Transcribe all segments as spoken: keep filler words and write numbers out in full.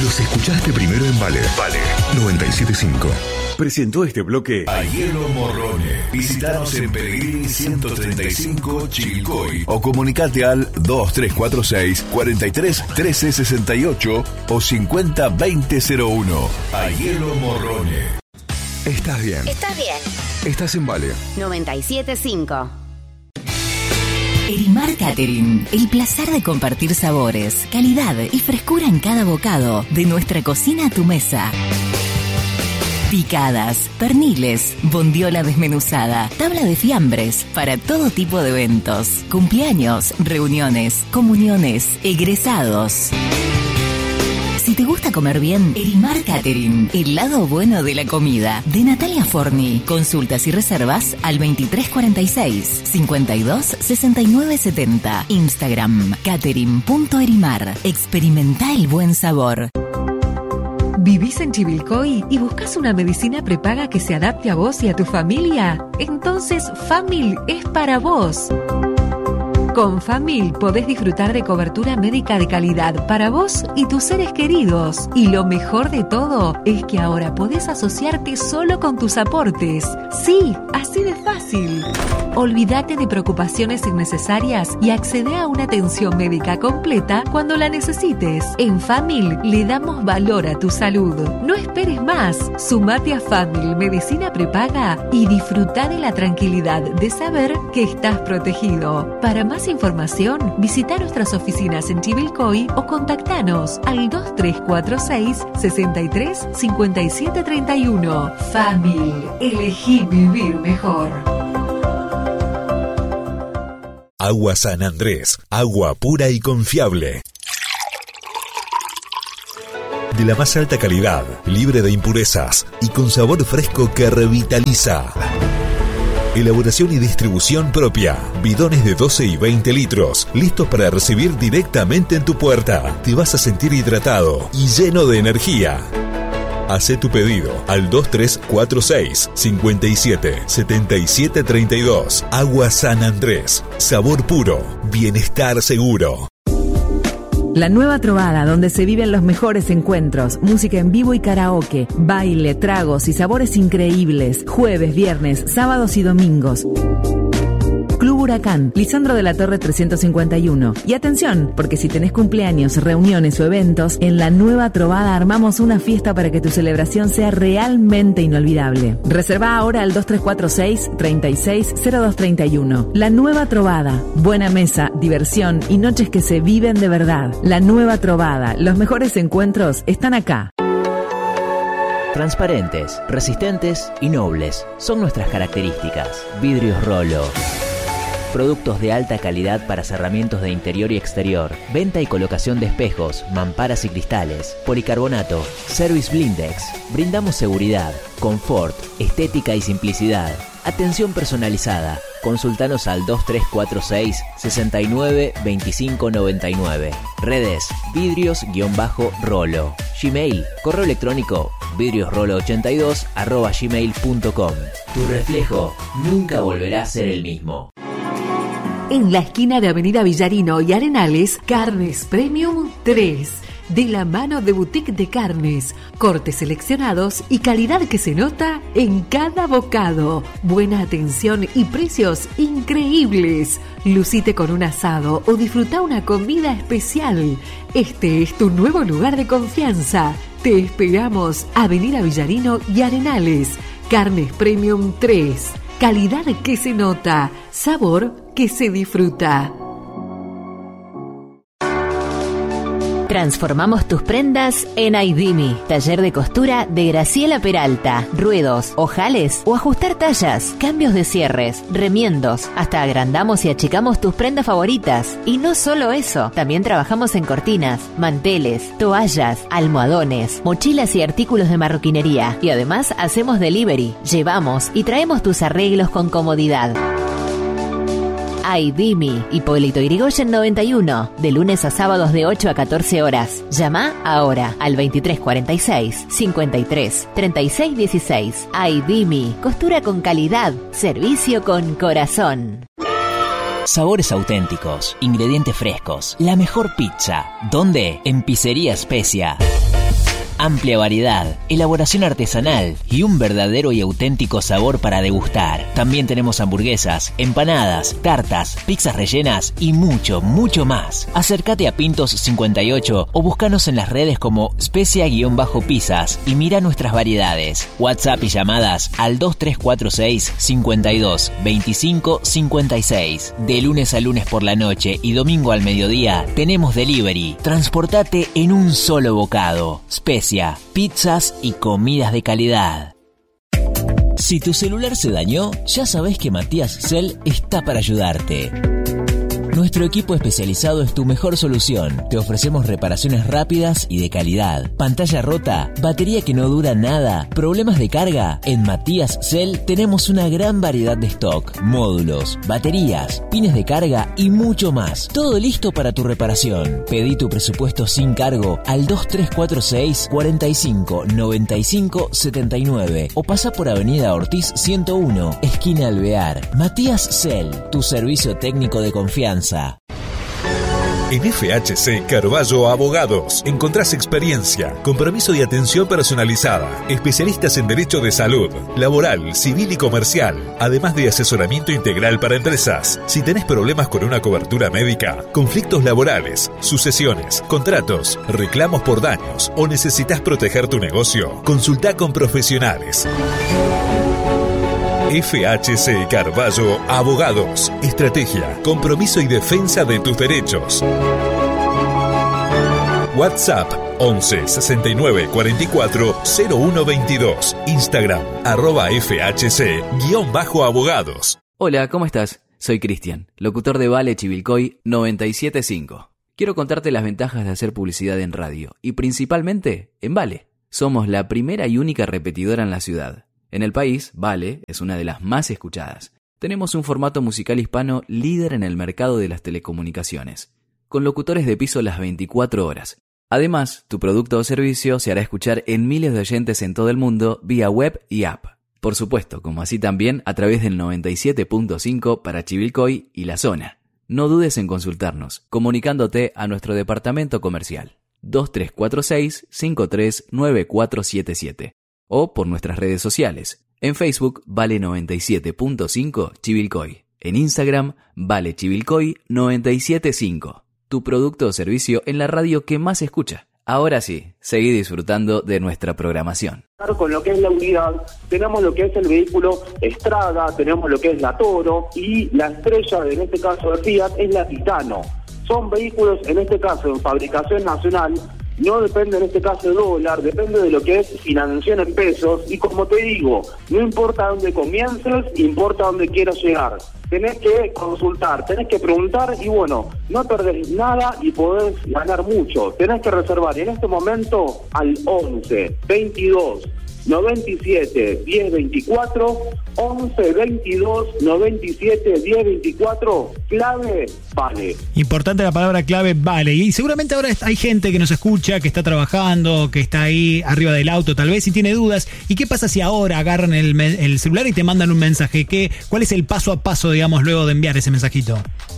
Los escuchaste primero en Vale. Vale noventa y siete punto cinco. Presentó este bloque Aielo Morrone. Visítanos en Pellegrini ciento treinta y cinco Chivilcoy o comunicate al dos tres cuatro seis, cuatro tres, trece sesenta y ocho o cincuenta veinte cero uno. Aielo Morrone. Estás bien. Estás bien. Estás en Vale noventa y siete punto cinco. Erimar Catering, el placer de compartir sabores, calidad y frescura en cada bocado, de nuestra cocina a tu mesa. Picadas, perniles, bondiola desmenuzada, tabla de fiambres, para todo tipo de eventos, cumpleaños, reuniones, comuniones, egresados. Si te gusta comer bien, Erimar Catering, el lado bueno de la comida, de Natalia Forni. Consultas y reservas al veintitrés cuarenta y seis, cincuenta y dos, sesenta y nueve setenta. Instagram, catering punto erimar. Experimenta el buen sabor. ¿Vivís en Chivilcoy y buscas una medicina prepaga que se adapte a vos y a tu familia? Entonces Famil es para vos. Con Famil podés disfrutar de cobertura médica de calidad para vos y tus seres queridos. Y lo mejor de todo es que ahora podés asociarte solo con tus aportes. Sí, así de fácil. Olvídate de preocupaciones innecesarias y accede a una atención médica completa cuando la necesites. En Famil le damos valor a tu salud. No esperes más. Sumate a Famil Medicina Prepaga y disfruta de la tranquilidad de saber que estás protegido. Para más información, visita nuestras oficinas en Chivilcoy o contactanos al dos tres cuatro seis, sesenta y tres, cincuenta y siete treinta y uno. Famil, elegí vivir mejor. Agua San Andrés, agua pura y confiable. De la más alta calidad, libre de impurezas y con sabor fresco que revitaliza. Elaboración y distribución propia. Bidones de doce y veinte litros, listos para recibir directamente en tu puerta. Te vas a sentir hidratado y lleno de energía. Hacé tu pedido al dos tres cuatro seis, cincuenta y siete, setenta y siete treinta y dos. Agua San Andrés. Sabor puro. Bienestar seguro. La Nueva Trovada, donde se viven los mejores encuentros, música en vivo y karaoke, baile, tragos y sabores increíbles, jueves, viernes, sábados y domingos. Club Huracán, Lisandro de la Torre trescientos cincuenta y uno. Y atención, porque si tenés cumpleaños, reuniones o eventos, en La Nueva Trovada armamos una fiesta para que tu celebración sea realmente inolvidable. Reserva ahora al dos tres cuatro seis, treinta y seis, cero dos treinta y uno. La Nueva Trovada, buena mesa, diversión y noches que se viven de verdad. La Nueva Trovada, los mejores encuentros están acá. Transparentes, resistentes y nobles son nuestras características. Vidrios Rolo. Productos de alta calidad para cerramientos de interior y exterior. Venta y colocación de espejos, mamparas y cristales. Policarbonato. Service Blindex. Brindamos seguridad, confort, estética y simplicidad. Atención personalizada. Consultanos al dos tres cuatro seis, sesenta y nueve, veinticinco noventa y nueve. Redes vidrios-rolo. Gmail, correo electrónico vidriosrolo ochenta y dos arroba gmail punto com. Tu reflejo nunca volverá a ser el mismo. En la esquina de Avenida Villarino y Arenales, Carnes Premium tres. De la mano de Boutique de Carnes. Cortes seleccionados y calidad que se nota en cada bocado. Buena atención y precios increíbles. Lucite con un asado o disfruta una comida especial. Este es tu nuevo lugar de confianza. Te esperamos. Avenida Villarino y Arenales. Carnes Premium tres. Calidad que se nota. Sabor que se disfruta. Transformamos tus prendas en Aidimi, taller de costura de Graciela Peralta. Ruedos, ojales o ajustar tallas, cambios de cierres, remiendos, hasta agrandamos y achicamos tus prendas favoritas. Y no solo eso, también trabajamos en cortinas, manteles, toallas, almohadones, mochilas y artículos de marroquinería. Y además hacemos delivery, llevamos y traemos tus arreglos con comodidad. Aidimi, Hipólito Yrigoyen noventa y uno, de lunes a sábados de ocho a catorce horas. Llama ahora al veintitrés cuarenta y seis, cincuenta y tres, treinta y seis dieciséis. Aidimi, costura con calidad, servicio con corazón. Sabores auténticos, ingredientes frescos, la mejor pizza. ¿Dónde? En Pizzería Especia. amplia variedad, elaboración artesanal y un verdadero y auténtico sabor para degustar. También tenemos hamburguesas, empanadas, tartas, pizzas rellenas y mucho, mucho más. Acércate a Pintos cincuenta y ocho o búscanos en las redes como Specia-Pizzas y mira nuestras variedades. WhatsApp y llamadas al dos tres cuatro seis, cincuenta y dos, veinticinco, cincuenta y seis. De lunes a lunes por la noche y domingo al mediodía tenemos delivery. Transportate en un solo bocado. Specia, pizzas y comidas de calidad. Si tu celular se dañó, ya sabés que Matías Cell está para ayudarte. Nuestro equipo especializado es tu mejor solución. Te ofrecemos reparaciones rápidas y de calidad. Pantalla rota, batería que no dura nada, problemas de carga. En Matías Cell tenemos una gran variedad de stock, módulos, baterías, pines de carga y mucho más. Todo listo para tu reparación. Pedí tu presupuesto sin cargo al dos tres cuatro seis, cuarenta y cinco, noventa y cinco, setenta y nueve o pasa por Avenida Ortiz ciento uno, esquina Alvear. Matías Cell, tu servicio técnico de confianza. En F H C Carballo Abogados encontrás experiencia, compromiso y atención personalizada, especialistas en derecho de salud, laboral, civil y comercial, además de asesoramiento integral para empresas. Si tenés problemas con una cobertura médica, conflictos laborales, sucesiones, contratos, reclamos por daños o necesitas proteger tu negocio, consultá con profesionales. F H C Carballo Abogados. Estrategia, compromiso y defensa de tus derechos. WhatsApp once, sesenta y nueve, cuarenta y cuatro, cero uno veintidós. Instagram arroba FHC guión bajo abogados. Hola, ¿cómo estás? Soy Cristian, locutor de Vale Chivilcoy noventa y siete punto cinco. Quiero contarte las ventajas de hacer publicidad en radio y principalmente en Vale. Somos la primera y única repetidora en la ciudad. En el país, Vale es una de las más escuchadas. Tenemos un formato musical hispano líder en el mercado de las telecomunicaciones, con locutores de piso las veinticuatro horas. Además, tu producto o servicio se hará escuchar en miles de oyentes en todo el mundo vía web y app. Por supuesto, como así también a través del noventa y siete punto cinco para Chivilcoy y la zona. No dudes en consultarnos, comunicándote a nuestro departamento comercial dos tres cuatro seis, cinco tres nueve cuatro siete siete. O por nuestras redes sociales. En Facebook, Vale noventa y siete punto cinco Chivilcoy. En Instagram, Vale Chivilcoy noventa y siete punto cinco. Tu producto o servicio en la radio que más escucha. Ahora sí, seguí disfrutando de nuestra programación. Con lo que es la unidad, tenemos lo que es el vehículo Estrada, tenemos lo que es la Toro y la estrella, en este caso de Fiat, es la Titano. Son vehículos, en este caso, en fabricación nacional. No depende en este caso de dólar, depende de lo que es financiación en pesos. Y como te digo, no importa dónde comiences, importa dónde quieras llegar. Tenés que consultar, tenés que preguntar y bueno, no perdés nada y podés ganar mucho. Tenés que reservar en este momento al once, veintidós, noventa y siete, diez, veinticuatro, once, veintidós, noventa y siete, diez, veinticuatro, clave Vale. Importante la palabra clave Vale. Y seguramente ahora hay gente que nos escucha, que está trabajando, que está ahí arriba del auto tal vez y tiene dudas. ¿Y qué pasa si ahora agarran el, el celular y te mandan un mensaje? ¿Qué, ¿Cuál es el paso a paso, digamos, luego de enviar ese mensajito?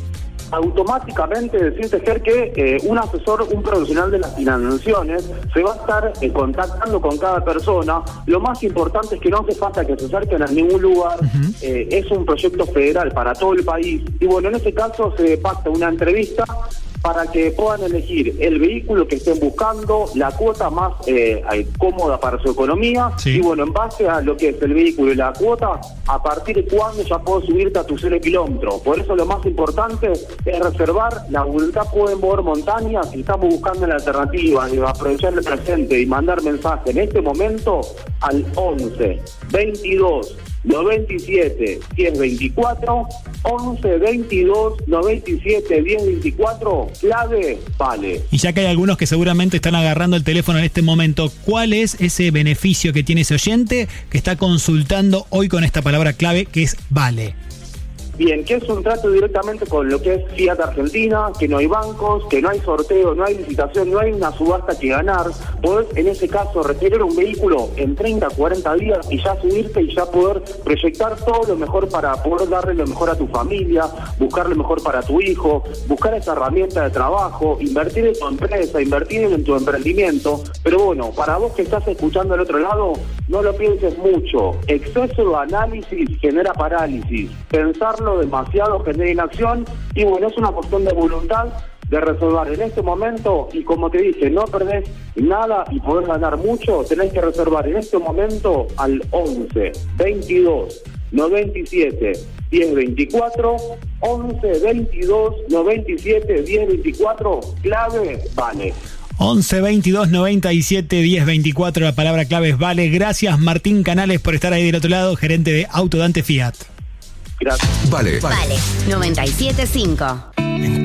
Automáticamente decirte, Ger, que eh, un asesor, un profesional de las financiaciones se va a estar eh, contactando con cada persona. Lo más importante es que no hace falta que se acerquen a ningún lugar. Uh-huh. eh, es un proyecto federal para todo el país y bueno, en este caso se pacta una entrevista para que puedan elegir el vehículo que estén buscando, la cuota más eh, cómoda para su economía, sí. Y bueno, en base a lo que es el vehículo y la cuota, a partir de cuándo ya puedo subirte a tu cero kilómetro. Por eso lo más importante es reservar. La voluntad puede mover montañas y estamos buscando la alternativa de aprovechar el presente y mandar mensaje en este momento al once, veintidós, noventa y siete, diez, veinticuatro, once, veintidós, noventa y siete, diez, veinticuatro, clave Vale. Y ya que hay algunos que seguramente están agarrando el teléfono en este momento, ¿cuál es ese beneficio que tiene ese oyente que está consultando hoy con esta palabra clave que es Vale? Bien, que es un trato directamente con lo que es Fiat Argentina, que no hay bancos, que no hay sorteo, no hay licitación, no hay una subasta que ganar. Podés, en ese caso, retirar un vehículo en treinta, cuarenta días y ya subirte y ya poder proyectar todo lo mejor para poder darle lo mejor a tu familia, buscar lo mejor para tu hijo, buscar esa herramienta de trabajo, invertir en tu empresa, invertir en tu emprendimiento. Pero bueno, para vos que estás escuchando al otro lado, no lo pienses mucho. Exceso de análisis genera parálisis. Pensarlo demasiado genera inacción y bueno, es una cuestión de voluntad de reservar en este momento y como te dije, no perdés nada y podés ganar mucho. Tenés que reservar en este momento al once, veintidós, noventa y siete, diez, veinticuatro, once, veintidós, noventa y siete, diez, veinticuatro, clave Vale. once, veintidós, noventa y siete, diez, veinticuatro, la palabra clave es Vale. Gracias Martín Canales por estar ahí del otro lado, gerente de Autodante Fiat. Gracias. Vale. Vale, noventa y siete punto cinco.